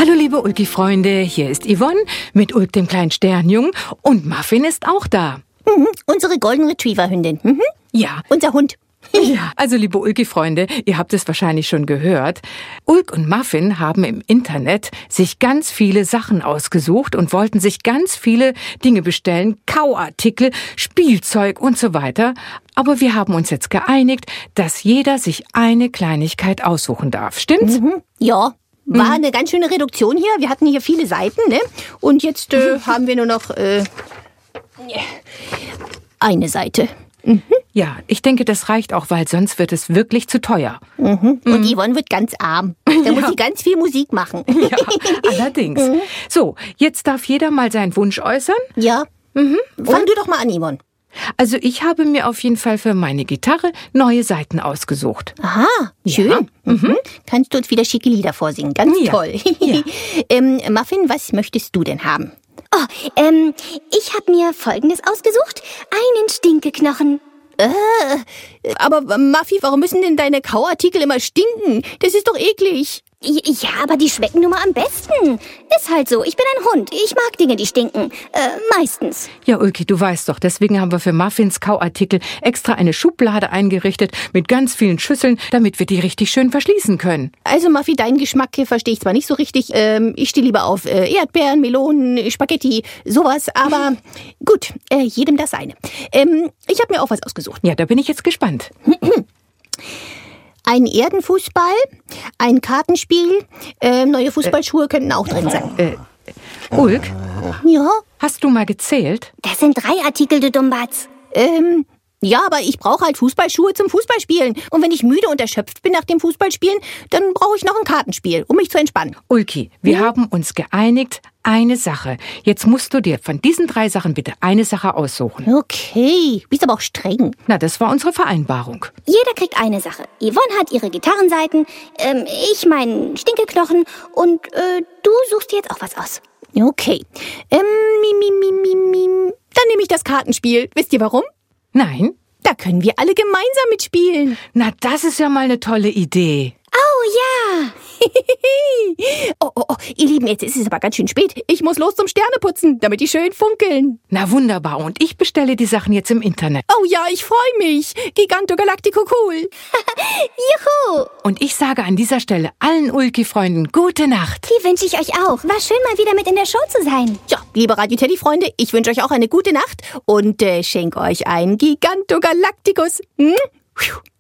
Hallo liebe Ulki-Freunde, hier ist Yvonne mit Ulk dem kleinen Sternjungen und Muffin ist auch da. Unsere Golden Retriever-Hündin. Ja. Unser Hund. Ja, also liebe Ulki-Freunde, ihr habt es wahrscheinlich schon gehört. Ulk und Muffin haben im Internet sich ganz viele Sachen ausgesucht und wollten sich ganz viele Dinge bestellen, Kauartikel, Spielzeug und so weiter. Aber wir haben uns jetzt geeinigt, dass jeder sich eine Kleinigkeit aussuchen darf. Stimmt's? Ja, war eine ganz schöne Reduktion hier. Wir hatten hier viele Seiten, ne? Und jetzt haben wir nur noch eine Seite. Ja, ich denke, das reicht auch, weil sonst wird es wirklich zu teuer. Und Yvonne wird ganz arm. Da muss sie ganz viel Musik machen. Ja, allerdings. So, jetzt darf jeder mal seinen Wunsch äußern. Ja. Fang du doch mal an, Yvonne. Also ich habe mir auf jeden Fall für meine Gitarre neue Seiten ausgesucht. Aha, schön. Kannst du uns wieder schicke Lieder vorsingen? Ganz toll. Ja. Muffin, was möchtest du denn haben? Ich habe mir Folgendes ausgesucht. Einen Stinkeknochen. Aber Muffy, warum müssen denn deine Kauartikel immer stinken? Das ist doch eklig. Ja, aber die schmecken nun mal am besten. Ist halt so, ich bin ein Hund. Ich mag Dinge, die stinken. Meistens. Ja, Ulki, du weißt doch, deswegen haben wir für Muffins Kauartikel extra eine Schublade eingerichtet mit ganz vielen Schüsseln, damit wir die richtig schön verschließen können. Also Muffy, deinen Geschmack hier verstehe ich zwar nicht so richtig. Ich stehe lieber auf Erdbeeren, Melonen, Spaghetti, sowas. Aber gut, jedem das seine. Ich habe mir auch was ausgesucht. Ja, da bin ich jetzt gespannt. Ein Erdenfußball, ein Kartenspiel, neue Fußballschuhe könnten auch drin sein. Ulk, Ja, hast du mal gezählt? Das sind 3 Artikel, du Dummbatz. ja, aber ich brauche halt Fußballschuhe zum Fußballspielen. Und wenn ich müde und erschöpft bin nach dem Fußballspielen, dann brauche ich noch ein Kartenspiel, um mich zu entspannen. Ulki, wir haben uns geeinigt, eine Sache. Jetzt musst du dir von diesen 3 Sachen bitte eine Sache aussuchen. Okay, bist aber auch streng. Na, das war unsere Vereinbarung. Jeder kriegt eine Sache. Yvonne hat ihre Gitarrenseiten, ich meinen Stinkeknochen und du suchst dir jetzt auch was aus. Okay, dann nehme ich das Kartenspiel. Wisst ihr warum? Nein? Da können wir alle gemeinsam mitspielen. Na, das ist ja mal eine tolle Idee. Oh ja! Oh, ihr Lieben, jetzt ist es aber ganz schön spät. Ich muss los zum Sterneputzen, damit die schön funkeln. Na, wunderbar. Und ich bestelle die Sachen jetzt im Internet. Oh ja, ich freue mich. Giganto Galactico cool. Juhu! Und ich sage an dieser Stelle allen Ulki-Freunden gute Nacht. Die wünsche ich euch auch. War schön, mal wieder mit in der Show zu sein. Ja, liebe Radio Teddy-Freunde, ich wünsche euch auch eine gute Nacht und schenke euch einen Giganto Galacticus.